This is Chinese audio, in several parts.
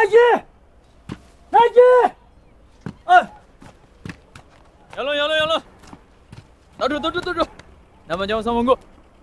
基，南基，哎， 杨龙，到住，南方江3万过。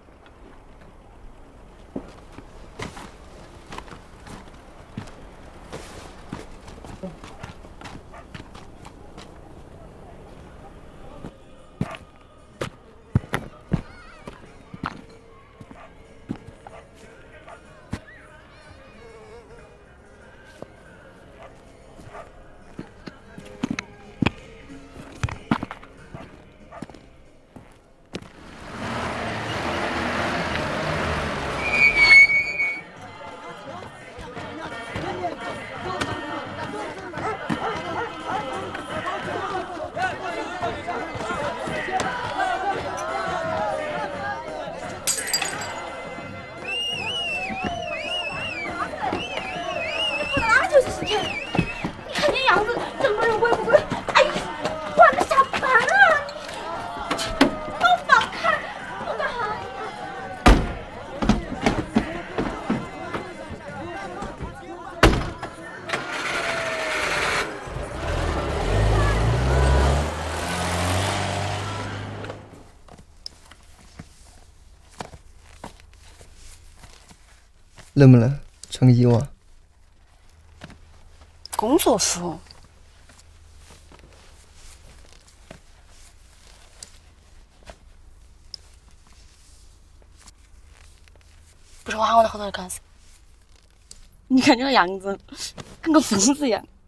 冷不冷？穿个衣袜。 工作服。不是我喊我在后头干啥？你看你那样子，跟个疯子一样。